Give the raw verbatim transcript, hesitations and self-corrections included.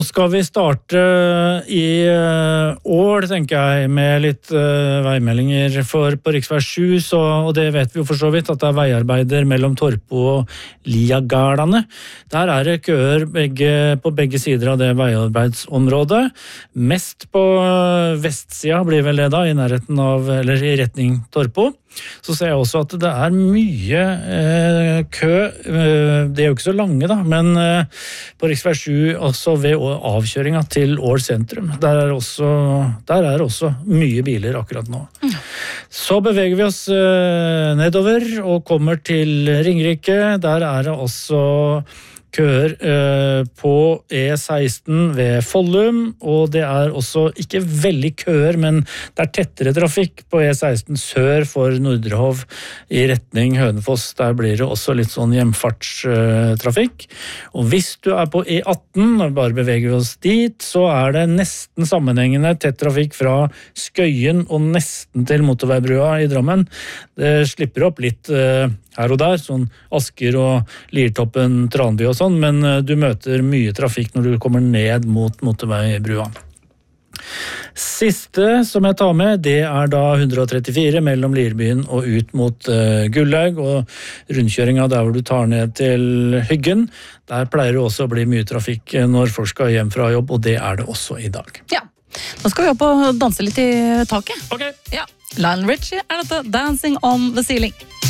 Skal vi starte i år, tenker jeg, med litt uh, veimeldinger for på riksvei sju, så, og det vet vi jo for så vidt, at det er veiarbeider mellom Torpo og Liagardane. Der er det køer begge, på begge sider av det veiarbeidsområdet. Mest på vestsida blir vel det da, i nærheten av, eller i retning Torpo. Så ser jeg også at det er mye eh, kø, eh, det er jo ikke så lange da, men eh, på riksvei sju også ved avkjøringa til Ål sentrum, der er, også, der er også mye biler akkurat nå. Mm. Så beveger vi oss eh, nedover og kommer til Ringerike, der er det også køer eh, på E seksten ved Follum, og det er også ikke veldig køer, men det er tettere trafikk på E seksten sør for Nordrehov i retning Hønefoss. Der blir det også litt sånn hjemfartstrafikk. Og hvis du er på E atten, når vi bare beveger oss dit, så er det nesten sammenhengende tett trafikk fra Skøyen og nesten til motorveibrua i Drammen. Det slipper opp litt eh, her og der, sånn Asker og Liertoppen, Tranby og sånn, men du møter mye trafikk når du kommer ned mot motorveibrua. Siste som jeg tar med, det er da hundre og trettifire mellom Lierbyen og ut mot uh, Gullaug, og rundkjøringa der hvor du tar ned til Hyggen. Der pleier det også å bli mye trafikk når folk skal hjem fra jobb, og det er det også i dag. Ja, nå skal vi opp og danse litt i taket. Ok. Ja, Lionel Richie er dette, Dancing on the Ceiling.